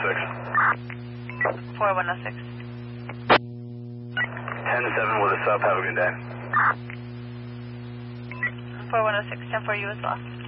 4106. 10-7 with a sub. Have a good day. 4106. 10 for you as well.